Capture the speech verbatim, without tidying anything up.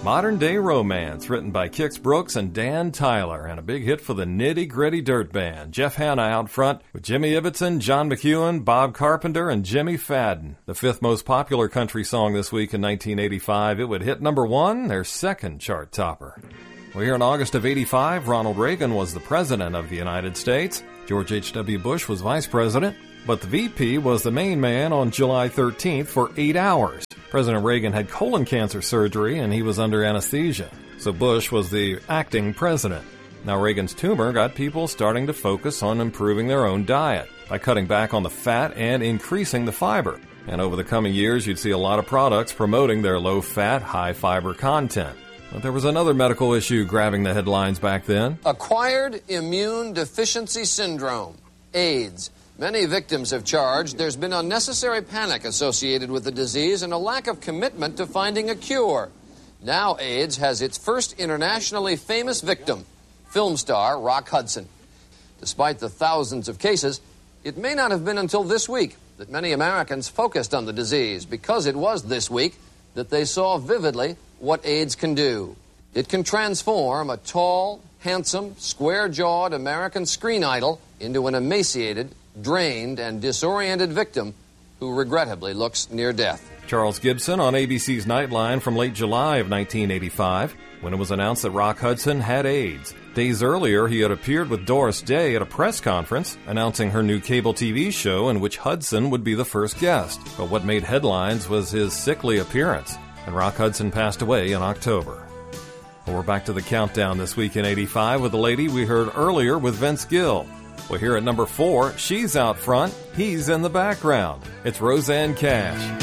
Modern Day Romance, written by Kix Brooks and Dan Tyler, and a big hit for the Nitty Gritty Dirt Band. Jeff Hanna out front with Jimmy Ibbotson, John McEwen, Bob Carpenter, and Jimmy Fadden. The fifth most popular country song this week in nineteen eighty-five. It would hit number one, their second chart topper. Well, here in August of eighty-five, Ronald Reagan was the President of the United States. George H W. Bush was Vice President. But the V P was the main man on July thirteenth for eight hours. President Reagan had colon cancer surgery and he was under anesthesia. So Bush was the acting president. Now Reagan's tumor got people starting to focus on improving their own diet by cutting back on the fat and increasing the fiber. And over the coming years, you'd see a lot of products promoting their low-fat, high-fiber content. But there was another medical issue grabbing the headlines back then. Acquired Immune Deficiency Syndrome, AIDS. Many victims have charged there's been unnecessary panic associated with the disease and a lack of commitment to finding a cure. Now AIDS has its first internationally famous victim, film star Rock Hudson. Despite the thousands of cases, it may not have been until this week that many Americans focused on the disease, because it was this week that they saw vividly what AIDS can do. It can transform a tall, handsome, square-jawed American screen idol into an emaciated, drained, and disoriented victim who regrettably looks near death. Charles Gibson on A B C's Nightline from late July of nineteen eighty-five, when it was announced that Rock Hudson had AIDS. Days earlier, he had appeared with Doris Day at a press conference announcing her new cable T V show in which Hudson would be the first guest. But what made headlines was his sickly appearance, and Rock Hudson passed away in October. Well, we're back to the countdown this week in eighty-five with the lady we heard earlier with Vince Gill. Well, here at number four, she's out front, he's in the background. It's Rosanne Cash.